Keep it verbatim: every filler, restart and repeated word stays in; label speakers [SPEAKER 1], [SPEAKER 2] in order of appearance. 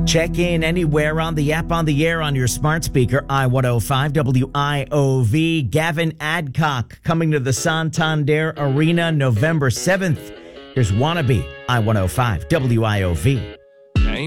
[SPEAKER 1] Check in anywhere on the app, on the air, on your smart speaker. I one oh five W I O V. Gavin Adcock coming to the Santander Arena November seventh. Here's Wannabe, I one oh five W I O V.